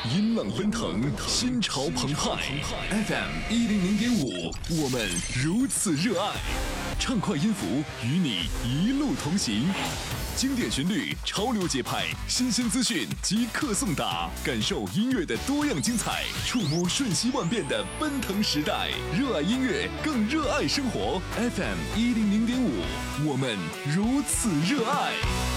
音浪奔腾，心潮澎湃。FM 100.5，我们如此热爱。畅快音符与你一路同行，经典旋律、潮流节拍、新鲜资讯即刻送达，感受音乐的多样精彩，触摸瞬息万变的奔腾时代。热爱音乐，更热爱生活。FM 100.5，我们如此热爱。